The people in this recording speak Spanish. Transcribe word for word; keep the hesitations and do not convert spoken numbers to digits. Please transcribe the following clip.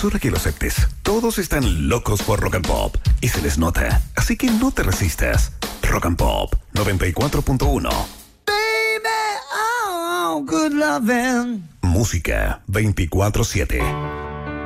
Es hora que lo aceptes. Todos están locos por Rock and Pop y se les nota. Así que no te resistas. Rock and Pop noventa y cuatro punto uno. Baby, oh, good loving. Música veinticuatro siete.